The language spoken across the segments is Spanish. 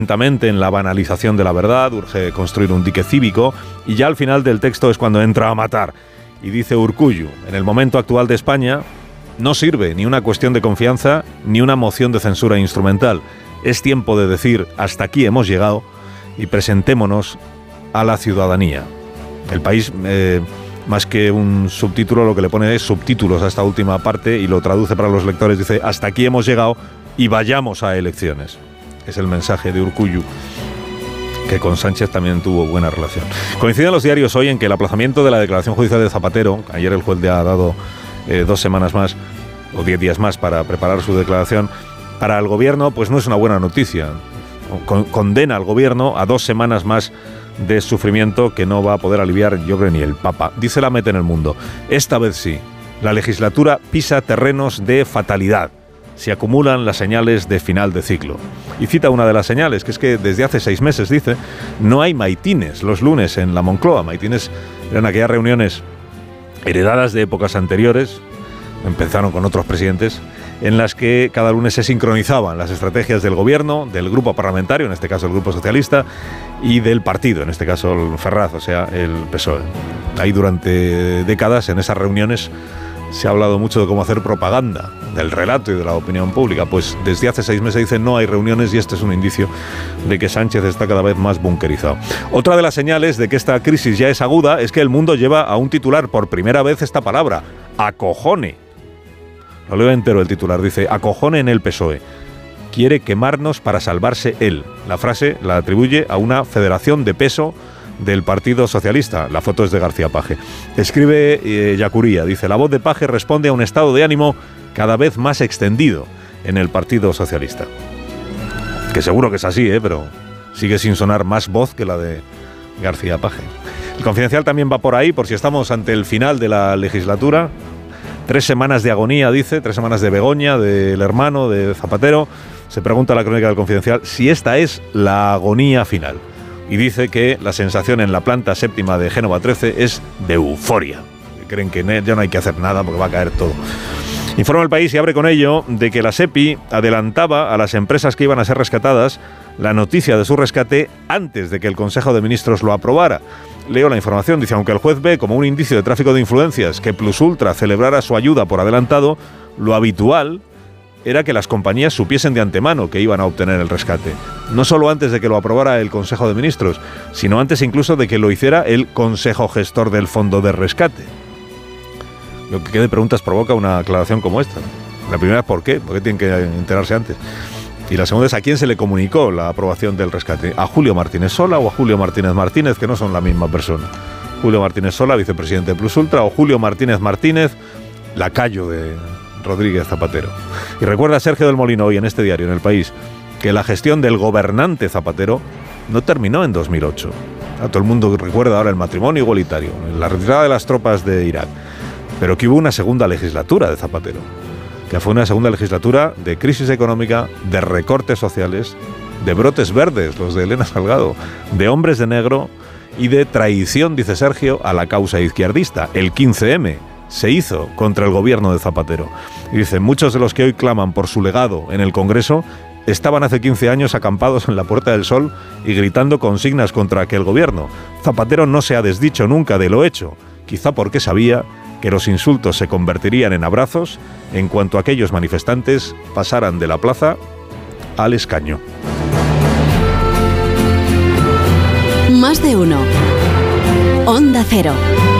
en la banalización de la verdad, urge construir un dique cívico, y ya al final del texto es cuando entra a matar. Y dice Urkullu: en el momento actual de España no sirve ni una cuestión de confianza ni una moción de censura instrumental. Es tiempo de decir hasta aquí hemos llegado y presentémonos a la ciudadanía. El País, más que un subtítulo, lo que le pone es subtítulos a esta última parte y lo traduce para los lectores. Dice: hasta aquí hemos llegado y vayamos a elecciones. Es el mensaje de Urkullu, que con Sánchez también tuvo buena relación. Coinciden los diarios hoy en que el aplazamiento de la declaración judicial de Zapatero, ayer el juez le ha dado 2 semanas más o 10 días más para preparar su declaración, para el gobierno pues no es una buena noticia. Condena al gobierno a 2 semanas más de sufrimiento que no va a poder aliviar, yo creo, ni el Papa. Dice la Met en El Mundo: esta vez sí, la legislatura pisa terrenos de fatalidad. Se acumulan las señales de final de ciclo. Y cita una de las señales, que es que desde hace 6 meses, dice, no hay maitines los lunes en la Moncloa. Maitines eran aquellas reuniones heredadas de épocas anteriores, empezaron con otros presidentes, en las que cada lunes se sincronizaban las estrategias del gobierno, del grupo parlamentario, en este caso el Grupo Socialista, y del partido, en este caso el Ferraz, o sea, el PSOE. Ahí durante décadas, en esas reuniones, se ha hablado mucho de cómo hacer propaganda del relato y de la opinión pública. Pues desde hace 6 meses dicen no hay reuniones, y este es un indicio de que Sánchez está cada vez más bunkerizado. Otra de las señales de que esta crisis ya es aguda es que El Mundo lleva a un titular por primera vez esta palabra: acojone. Lo leo entero el titular, dice: acojone en el PSOE. Quiere quemarnos para salvarse él. La frase la atribuye a una federación de peso del Partido Socialista. La foto es de García Paje. Escribe Yacuría, dice: la voz de Paje responde a un estado de ánimo cada vez más extendido en el Partido Socialista. Que seguro que es así, pero sigue sin sonar más voz que la de García Paje. El Confidencial también va por ahí, por si estamos ante el final de la legislatura. 3 semanas de agonía, dice, 3 semanas de Begoña, del hermano de Zapatero. Se pregunta la crónica del Confidencial si esta es la agonía final. Y dice que la sensación en la planta séptima de Génova 13 es de euforia. Creen que ya no hay que hacer nada porque va a caer todo. Informa El País y abre con ello de que la SEPI adelantaba a las empresas que iban a ser rescatadas la noticia de su rescate antes de que el Consejo de Ministros lo aprobara. Leo la información, dice: aunque el juez ve como un indicio de tráfico de influencias que Plus Ultra celebrara su ayuda por adelantado, lo habitual era que las compañías supiesen de antemano que iban a obtener el rescate. No solo antes de que lo aprobara el Consejo de Ministros, sino antes incluso de que lo hiciera el Consejo Gestor del Fondo de Rescate. Lo que de preguntas provoca una aclaración como esta. La primera es ¿por qué? ¿Por qué tienen que enterarse antes? Y la segunda es ¿a quién se le comunicó la aprobación del rescate? ¿A Julio Martínez Sola o a Julio Martínez Martínez, que no son la misma persona? Julio Martínez Sola, vicepresidente de Plus Ultra, o Julio Martínez Martínez, lacayo de Rodríguez Zapatero. Y recuerda Sergio del Molino hoy en este diario, en El País, que la gestión del gobernante Zapatero no terminó en 2008. Todo el mundo recuerda ahora el matrimonio igualitario, la retirada de las tropas de Irak, pero que hubo una segunda legislatura de Zapatero, que fue una segunda legislatura de crisis económica, de recortes sociales, de brotes verdes, los de Elena Salgado, de hombres de negro y de traición, dice Sergio, a la causa izquierdista. El 15M se hizo contra el gobierno de Zapatero. Y dice: muchos de los que hoy claman por su legado en el Congreso estaban hace 15 años acampados en la Puerta del Sol y gritando consignas contra aquel gobierno. Zapatero no se ha desdicho nunca de lo hecho, quizá porque sabía que los insultos se convertirían en abrazos en cuanto aquellos manifestantes pasaran de la plaza al escaño. Más de uno. Onda Cero.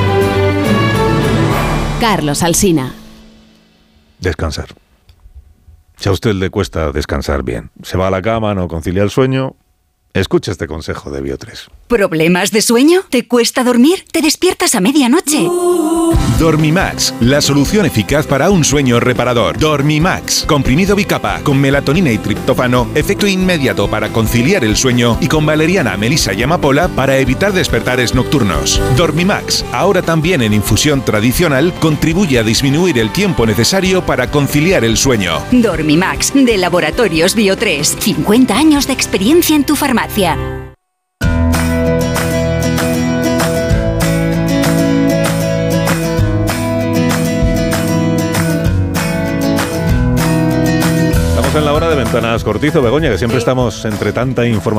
Carlos Alsina. Descansar. Si a usted le cuesta descansar bien, se va a la cama, no concilia el sueño, escuche este consejo de Bio3. ¿Problemas de sueño? ¿Te cuesta dormir? ¿Te despiertas a medianoche? Dormimax, la solución eficaz para un sueño reparador. Dormimax, comprimido bicapa, con melatonina y triptófano, efecto inmediato para conciliar el sueño, y con valeriana, melisa y amapola para evitar despertares nocturnos. Dormimax, ahora también en infusión tradicional, contribuye a disminuir el tiempo necesario para conciliar el sueño. Dormimax, de Laboratorios Bio3, 50 años de experiencia en tu farmacia. En la hora de Ventanas Cortizo, Begoña, que siempre estamos entre tanta información.